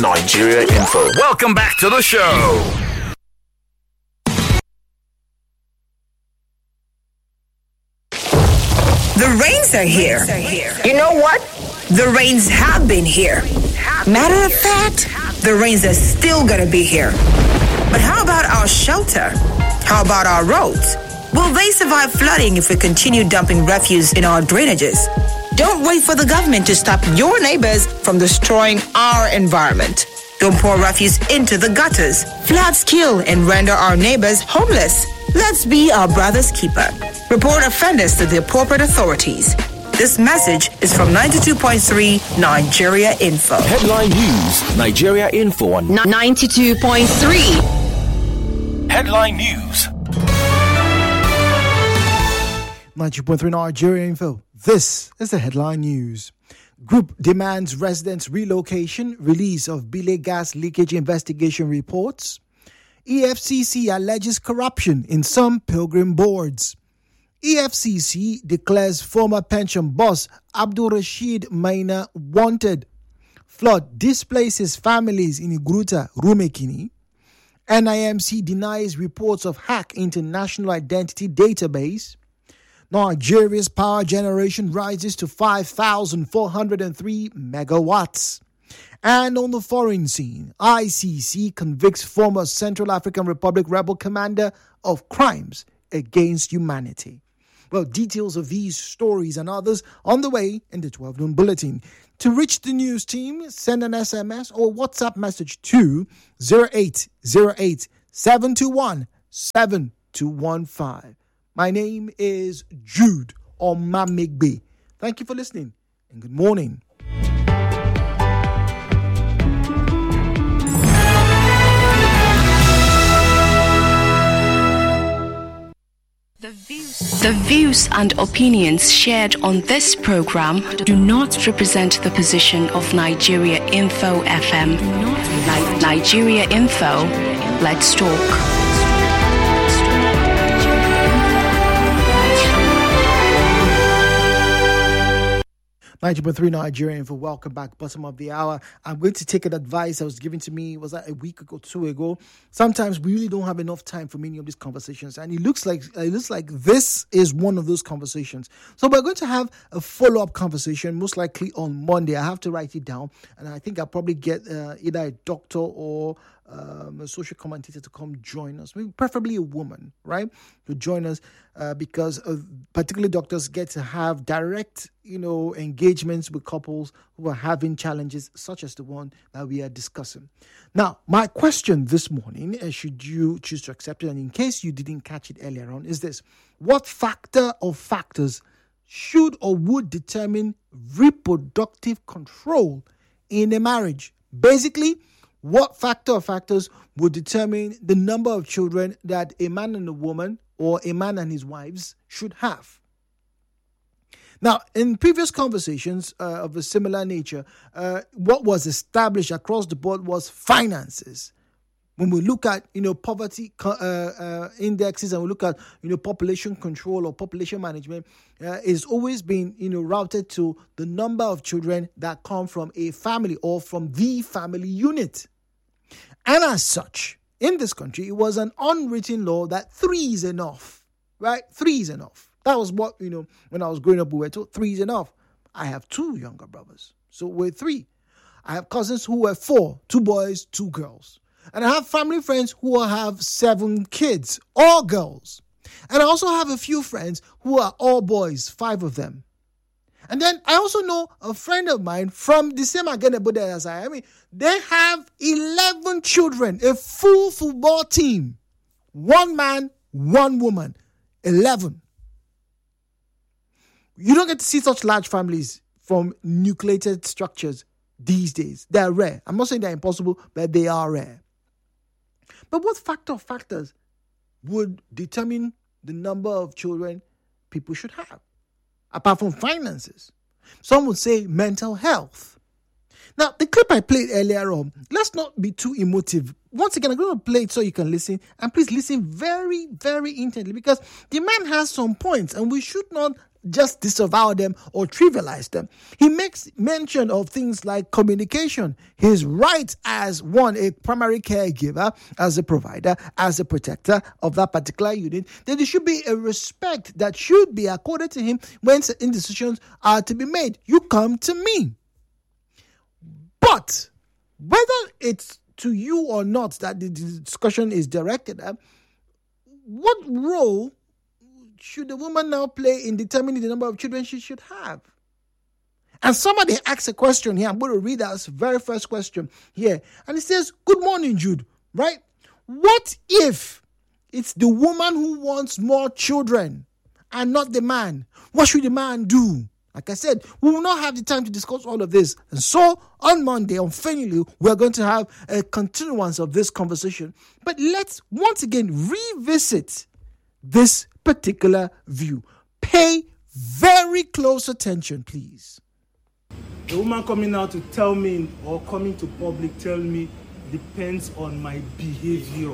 Nigeria Info. Welcome back to the show. The rains are here. You know what? The rains have been here. Matter of fact, the rains are still gonna be here. But how about our shelter? How about our roads? Will they survive flooding if we continue dumping refuse in our drainages? Don't wait for the government to stop your neighbors from destroying our environment. Don't pour refuse into the gutters. Floods kill and render our neighbors homeless. Let's be our brother's keeper. Report offenders to the appropriate authorities. This message is from 92.3 Nigeria Info. Headline News. Nigeria Info on 92.3. Headline News. 92.3 Nigeria Info. This is the headline news. Group demands residents relocation, release of Bile gas leakage investigation reports. EFCC alleges corruption in some pilgrim boards. EFCC declares former pension boss Abdul Rashid Maina wanted. Flood displaces families in Igruta, Rumekini. NIMC denies reports of hack into National Identity Database. Nigeria's power generation rises to 5,403 megawatts. And on the foreign scene, ICC convicts former Central African Republic rebel commander of crimes against humanity. Well, details of these stories and others on the way in the 12 noon bulletin. To reach the news team, send an SMS or WhatsApp message to 0808 721 7215. My name is Jude Omamigbe. Thank you for listening and good morning. The views and opinions shared on this program do not represent the position of Nigeria Info FM. Nigeria Info, let's talk. 90.3 Nigeria Info. Welcome back. Bottom of the hour. I'm going to take an advice that was given to me, was that a week or two ago? Sometimes we really don't have enough time for many of these conversations, and it looks like this is one of those conversations. So we're going to have a follow-up conversation, most likely on Monday. I have to write it down, and I think I'll probably get either a doctor or a social commentator to come join us, maybe preferably a woman, right, to join us, because particularly doctors get to have direct, engagements with couples who are having challenges such as the one that we are discussing. Now, my question this morning, should you choose to accept it, and in case you didn't catch it earlier on, is this: what factor or factors should or would determine reproductive control in a marriage? Basically, what factor or factors would determine the number of children that a man and a woman or a man and his wives should have? Now, in previous conversations of a similar nature, what was established across the board was finances. When we look at, poverty indexes, and we look at, population control or population management, it's always been, routed to the number of children that come from a family or from the family unit. And as such, in this country, it was an unwritten law that 3 is enough, right? 3 is enough. That was what, when I was growing up, we were told 3 is enough. I have 2 younger brothers, so we're 3. I have cousins who were 4, 2 boys, 2 girls. And I have family friends who have 7 kids, all girls. And I also have a few friends who are all boys, 5 of them. And then I also know a friend of mine from the same Agenebo as I am. They have 11 children, a full football team. 1 man, 1 woman, 11. You don't get to see such large families from nucleated structures these days. They're rare. I'm not saying they're impossible, but they are rare. But what factors would determine the number of children people should have, apart from finances? Some would say mental health. Now, the clip I played earlier on, let's not be too emotive. Once again, I'm going to play it so you can listen. And please listen very, very intently, because the man has some points, and we should not just disavow them or trivialize them. He makes mention of things like communication, his right as a primary caregiver, as a provider, as a protector of that particular unit, that there should be a respect that should be accorded to him when certain decisions are to be made. You come to me. But whether it's to you or not that the discussion is directed at, what role should the woman now play in determining the number of children she should have? And somebody asks a question here. I'm going to read out the very first question here. And it says, good morning, Jude, right? What if it's the woman who wants more children and not the man? What should the man do? Like I said, we will not have the time to discuss all of this. And so on Monday, on Fenulu, we're going to have a continuance of this conversation. But let's once again revisit this particular view. Pay very close attention, please. A woman coming out to tell me or coming to public tell me depends on my behavior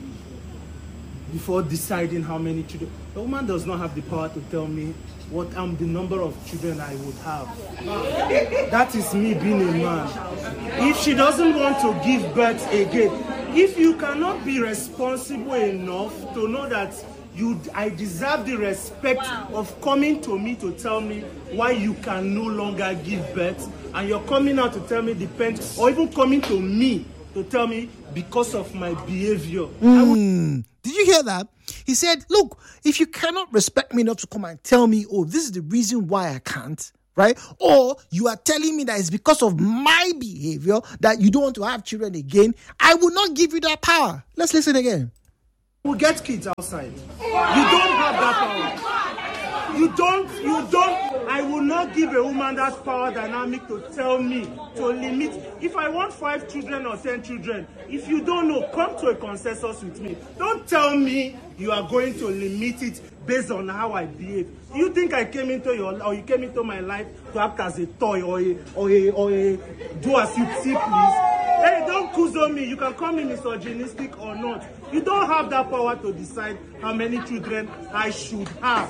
before deciding how many children. A woman does not have the power to tell me what the number of children I would have. That is me being a man. If she doesn't want to give birth again, if you cannot be responsible enough to know that I deserve the respect of coming to me to tell me why you can no longer give birth, and you're coming out to tell me depends, or even coming to me to tell me because of my behavior. Did you hear that? He said, look, if you cannot respect me enough to come and tell me, oh, this is the reason why I can't, right? Or you are telling me that it's because of my behavior that you don't want to have children again, I will not give you that power. Let's listen again. We'll get kids outside. You don't have that power. You don't. I will not give a woman that power dynamic to tell me, to limit. If I want 5 children or 10 children, if you don't know, come to a consensus with me. Don't tell me you are going to limit it based on how I behave. You think I came into you came into my life to act as a toy or a do as you see, please? Hey, don't kuzo me. You can call me misogynistic or not. You don't have that power to decide how many children I should have.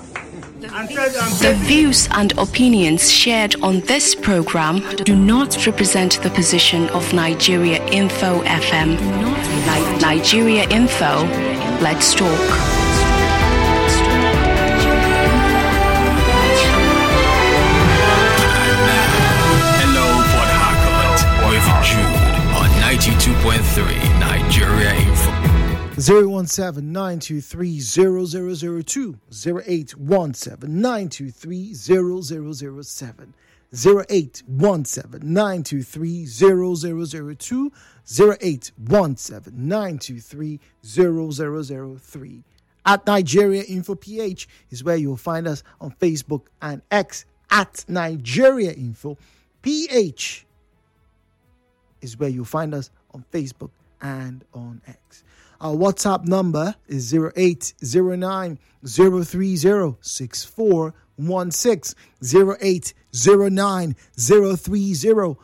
The views and opinions shared on this program do not represent the position of Nigeria Info FM. Nigeria Info, let's talk. On 92.3 Nigeria Info. 017-923-0002, 0817-923-0007, 0817-923-0002, 0817-923-0003. At Nigeria Info PH is where you'll find us on Facebook and X. At Nigeria Info PH is where you'll find us on Facebook and on X. Our WhatsApp number is 0809 030 6416, 0809 030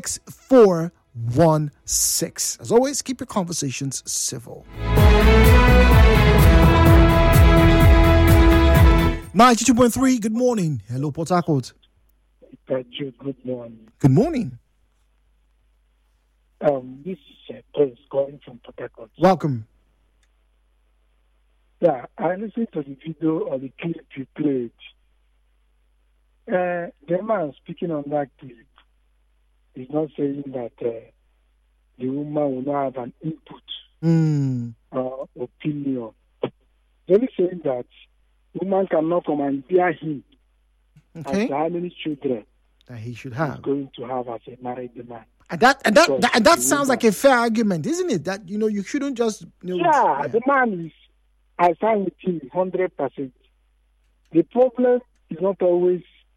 6416. As always, keep your conversations civil. 92.3, good morning. Hello, Port Harcourt. Good morning. Good morning. This is Prince calling from Port Harcourt. Welcome. Yeah, I listened to the video or the clip you played. The man speaking on that clip is not saying that the woman will not have an input or opinion. He's only saying that woman cannot come and bear him as to how many children that he should have. He's going to have as a married man. And that sounds like a fair argument, isn't it? That you shouldn't just the man is, I stand with him 100%. The problem is not always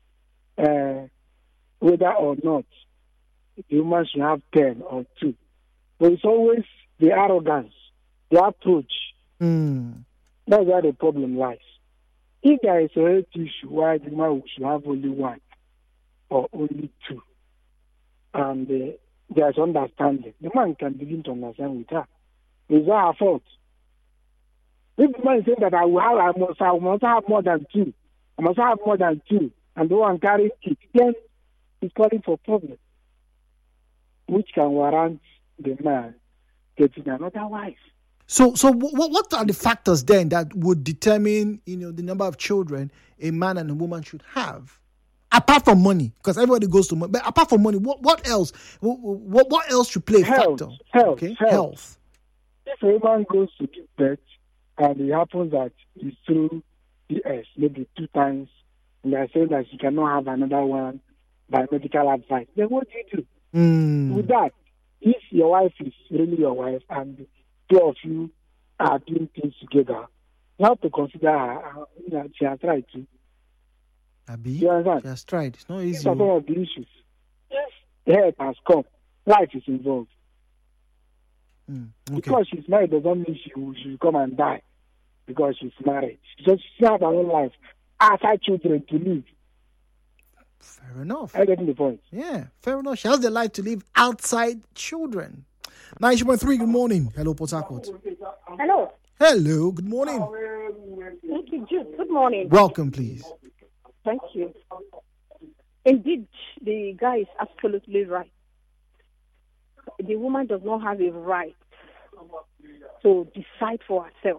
whether or not the woman should have 10 or 2, but it's always the arrogance, the approach. That's where the problem lies. If there is a health issue why the man should have only 1 or only 2, and there's understanding, the man can begin to understand with her. It's not her fault. If the man is saying that I must have more than 2, I must have more than 2, and the one carrying it, then he's calling for problem, which can warrant the man getting another wife. So what are the factors then that would determine, the number of children a man and a woman should have? Apart from money, because everybody goes to money. But apart from money, what else? What else should play a factor? Health. If a woman goes to give birth and it happens that it's through PS, maybe 2 times, and they are saying that she cannot have another one by medical advice, then what do you do? With that, if your wife is really your wife and 2 of you are doing things together, you have to consider her. She has tried to. You understand? She has tried. It's not easy. These are some of the issues. If health has come, life is involved. Okay. Because she's married doesn't mean she will come and die because she's married. She has her own life outside children to live. Fair enough. I get the point. Yeah, fair enough. She has the life to live outside children. 90.3, good morning. Hello, Port Harcourt. Hello. Hello, good morning. Thank you, Jude. Good morning. Welcome, please. Thank you. Indeed, the guy is absolutely right. The woman does not have a right to decide for herself.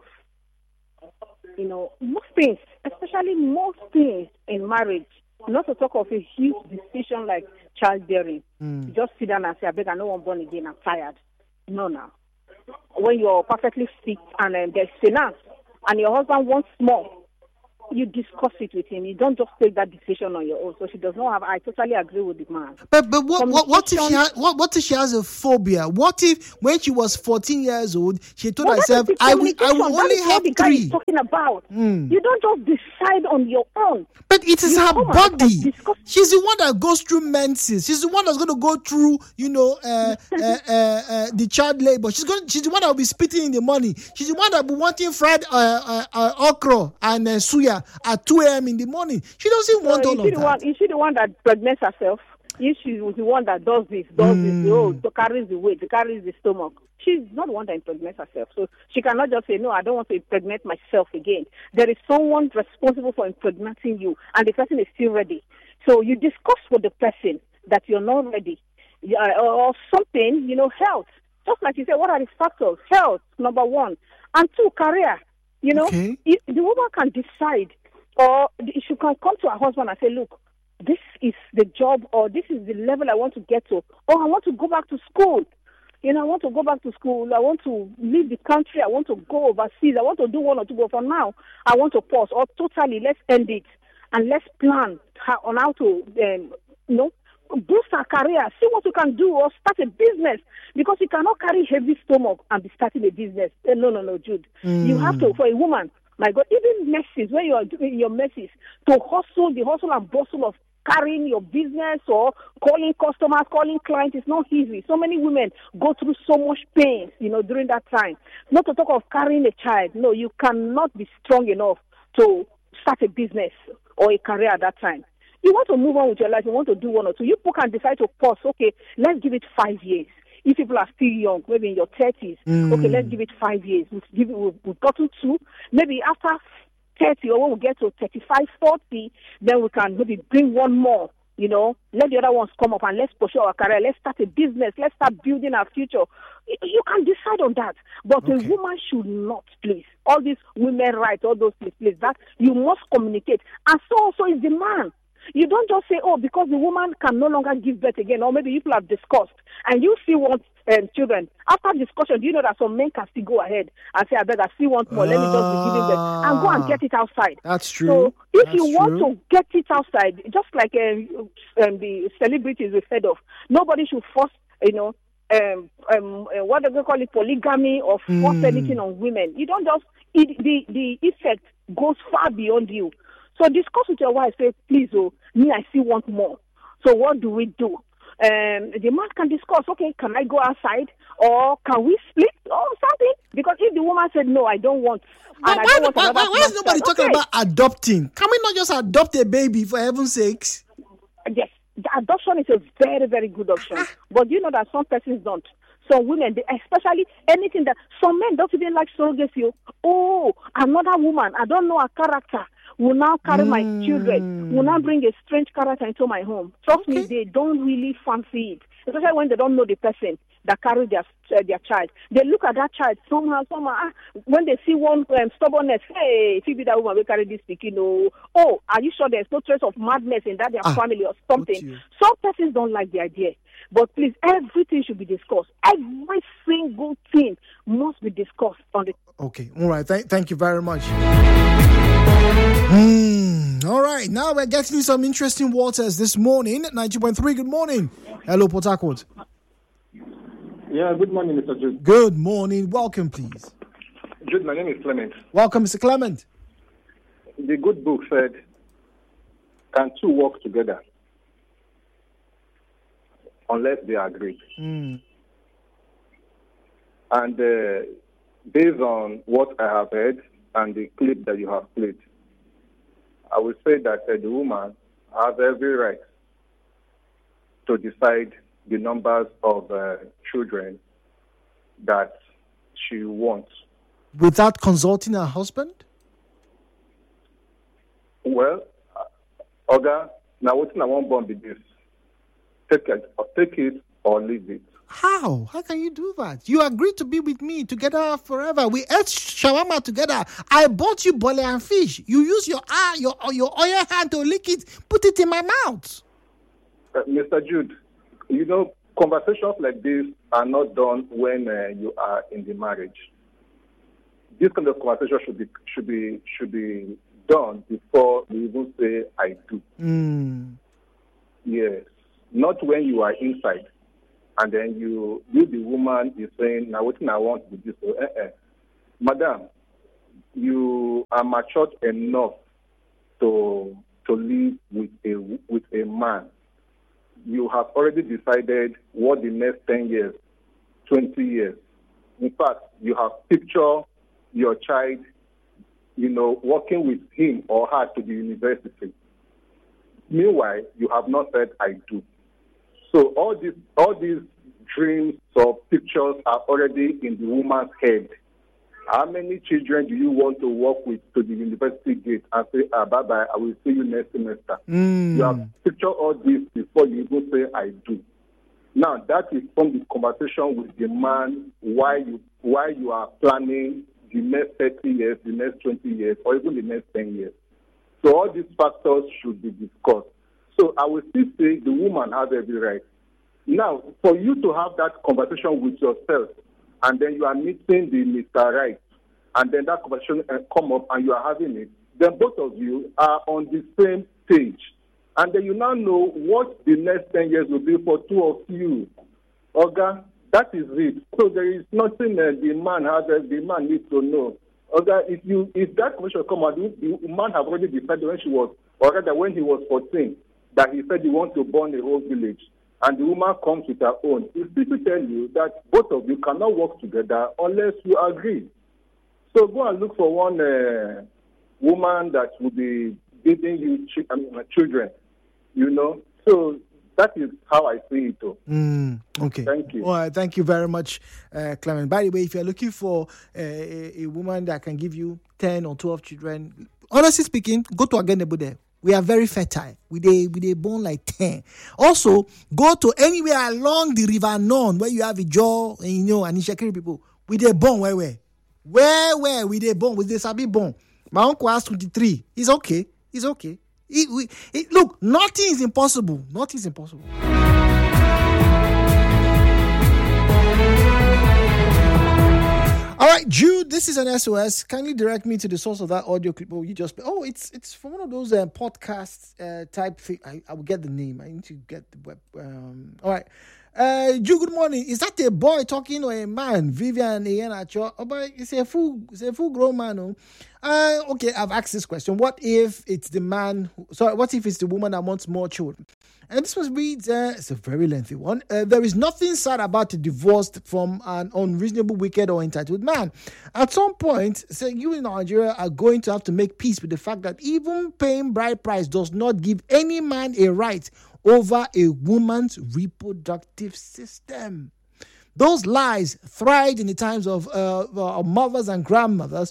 Most things, especially most things in marriage, not to talk of a huge decision like childbearing. You just sit down and say, I beg, I don't want born again, I'm tired. No, now. When you're perfectly fit and there's finance and your husband wants more, you discuss it with him. You don't just take that decision on your own. So she does not have. I totally agree with the man. But what if she has a phobia? What if when she was 14 years old, she told herself, "I will only have 3." Guy is talking about. You don't just decide on your own. But it is her body. She's the one that goes through menses. She's the one that's going to go through, the child labor. She's the one that will be spitting in the money. She's the one that will be wanting fried okra and suya at 2 a.m. in the morning. She doesn't want all of that. Is she the one that pregnates herself? If she was the one that does this, carries the weight, carries the stomach. She's not the one that impregnates herself. So she cannot just say, no, I don't want to impregnate myself again. There is someone responsible for impregnating you, and the person is still ready. So you discuss with the person that you're not ready, or something, health. Just like you said, what are the factors? Health, number 1. And 2, career. Okay. If the woman can decide, or she can come to her husband and say, look, this is the job, or this is the level I want to get to, or I want to go back to school. I want to go back to school. I want to leave the country. I want to go overseas. I want to do 1 or 2, but for now, I want to pause, or totally, let's end it, and let's plan on how to, boost her career, see what you can do, or start a business, because you cannot carry heavy stomach and be starting a business. No, Jude. You have to, for a woman, my God, even messes, when you are doing your messes, to hustle, the hustle and bustle of carrying your business or calling customers, calling clients, is not easy. So many women go through so much pain, during that time. Not to talk of carrying a child. No, you cannot be strong enough to start a business or a career at that time. You want to move on with your life, you want to do 1 or 2. You people can decide to pause. Okay, let's give it 5 years. If people are still young, maybe in your 30s, okay, let's give it 5 years. We've gotten 2. Maybe after 30, or when we get to 35, 40, then we can maybe bring 1 more. Let the other ones come up and let's pursue our career. Let's start a business. Let's start building our future. You can decide on that. But a woman should not, please. All these women rights, all those things, please. That you must communicate. And so also is the man. You don't just say, because the woman can no longer give birth again, or maybe people have discussed, and you still want children. After discussion, do you know that some men can still go ahead and say, I beg, I still want more, let me just be giving birth, and go and get it outside. That's true. So if you want to get it outside, just like the celebrities we fed off, nobody should force, what do they call it, polygamy, or force anything on women. You don't just, the effect goes far beyond you. So discuss with your wife, say, please, I still want more. So what do we do? The man can discuss, okay, can I go outside? Or can we split or something? Because if the woman said, no, I don't want. Why is nobody talking about adopting? Can we not just adopt a baby, for heaven's sakes? Yes, the adoption is a very, very good option. But you know that some persons don't. Some women, especially anything that some men don't even like surrogacy. Oh, another woman, I don't know her character. will now carry my children, will now bring a strange character into my home. Trust me, they don't really fancy it, especially when they don't know the person that carried their child. They look at that child somehow. When they see one stubbornness, hey, if you be that woman, we carry this speaking. Oh, are you sure there's no trace of madness in that their family or something? Some persons don't like the idea. But please, everything should be discussed. Every single thing must be discussed on the. Okay, all right. Thank you very much. All right, now we're getting some interesting waters this morning. 90.3. Good morning. Hello, Port Harcourt. Yeah, good morning, Mr. Jude. Good morning. Welcome, please. Jude, my name is Clement. Welcome, Mr. Clement. The good book said, can two work together unless they agree? And based on what I have heard and the clip that you have played, I would say that the woman has every right to decide the numbers of children that she wants. Without consulting her husband? Well, Oga, now what I want born be this. Take it or leave it. How? How can you do that? You agreed to be with me together forever. We ate shawarma together. I bought you bole and fish. You use your oil hand to lick it, put it in my mouth. Mr. Jude, you know, conversations like this are not done when you are in the marriage. This kind of conversation should be done before you even say I do. Yes, not when you are inside, and then you the woman is saying, "Now what I want to do this." Madam, you are matured enough to live with a man. You have already decided what the next 10 years, 20 years. In fact, you have pictured your child, working with him or her to the university. Meanwhile, you have not said I do. So all these dreams or pictures are already in the woman's head. How many children do you want to work with to the university gate and say, bye-bye, I will see you next semester? You have pictured all this before you even say, I do. Now, that is from the conversation with the man why you are planning the next 30 years, the next 20 years, or even the next 10 years. So all these factors should be discussed. So I will still say the woman has every right. Now, for you to have that conversation with yourself, and then you are meeting the Mr. Right, and then that conversation come up and you are having it, then both of you are on the same page. And then you now know what the next 10 years will be for two of you. Oga, that is it. So there is nothing the man needs to know. Oga, if that conversation come out, the man have already decided when he was 14, that he said he wants to burn the whole village. And the woman comes with her own. If people tell you that both of you cannot work together unless you agree. So go and look for one woman that will be giving you children, So that is how I see it. Okay. Thank you. All right, thank you very much, Clement. By the way, if you're looking for a woman that can give you 10 or 12 children, honestly speaking, go to Agenebo there. We are very fertile. We they born like 10. Also, go to anywhere along the River Non where you have a jaw and Ishakiri people. We they born where we they born with the Sabi born. My uncle has 23. It's okay. Look, nothing is impossible. Nothing is impossible. All right, Jude, this is an SOS. Kindly direct me to the source of that audio clip. You just it's from one of those podcast type thing. I will get the name. I need to get the web. All right, Jude, good morning. Is that a boy talking or a man? Vivian Iheanacho. Oh, but it's a full grown man. Okay, I've asked this question. What if it's the man? What if it's the woman that wants more children? And this one reads, it's a very lengthy one. There is nothing sad about a divorce from an unreasonable, wicked, or entitled man. At some point, you in Nigeria are going to have to make peace with the fact that even paying bride price does not give any man a right over a woman's reproductive system. Those lies thrived in the times of mothers and grandmothers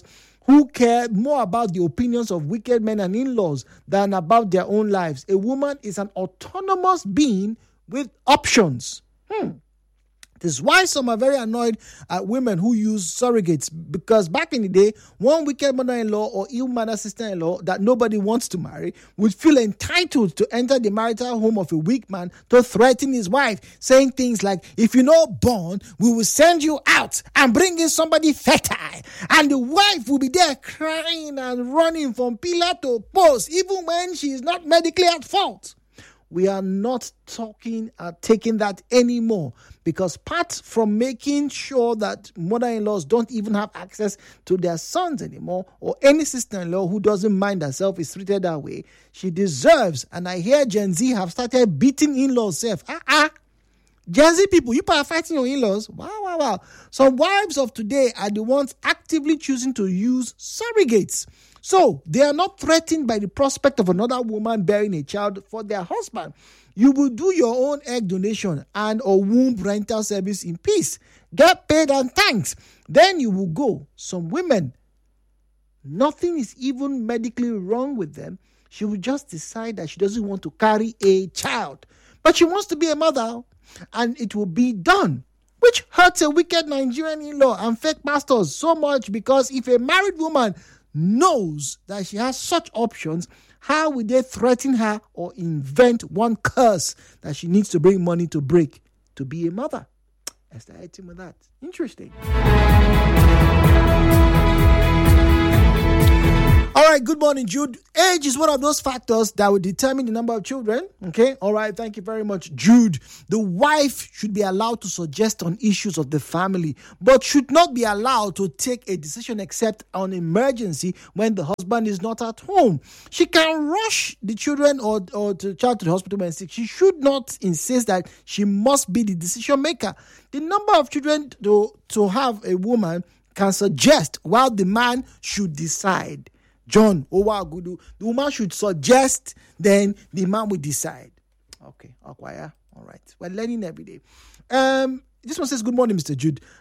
who care more about the opinions of wicked men and in-laws than about their own lives. A woman is an autonomous being with options. This is why some are very annoyed at women who use surrogates, because back in the day, one wicked mother-in-law or ill-mannered sister-in-law that nobody wants to marry would feel entitled to enter the marital home of a weak man to threaten his wife, saying things like, if you're not born, we will send you out and bring in somebody fertile. And the wife will be there crying and running from pillar to post, even when she is not medically at fault. We are not taking that anymore, because apart from making sure that mother-in-laws don't even have access to their sons anymore, or any sister-in-law who doesn't mind herself is treated that way, she deserves, and I hear Gen Z have started beating in-laws self. Gen Z people, you are fighting your in-laws? Wow. Some wives of today are the ones actively choosing to use surrogates. So they are not threatened by the prospect of another woman bearing a child for their husband. You will do your own egg donation and or womb rental service in peace. Get paid and thanks. Then you will go. Some women, nothing is even medically wrong with them. She will just decide that she doesn't want to carry a child, but she wants to be a mother, and it will be done. Which hurts a wicked Nigerian in-law and fake pastors so much, because if a married woman knows that she has such options, how will they threaten her or invent one curse that she needs to bring money to break to be a mother? I started with that. Interesting. All right, good morning, Jude. Age is one of those factors that will determine the number of children. Okay, all right, thank you very much, Jude. The wife should be allowed to suggest on issues of the family, but should not be allowed to take a decision except on emergency when the husband is not at home. She can rush the children or the child to the hospital when sick. She should not insist that she must be the decision maker. The number of children to have a woman can suggest, while the man should decide. John Owagudu, the woman should suggest, then the man will decide. Okay, Akwaya. All right. We're learning every day. This one says, good morning, Mr. Jude.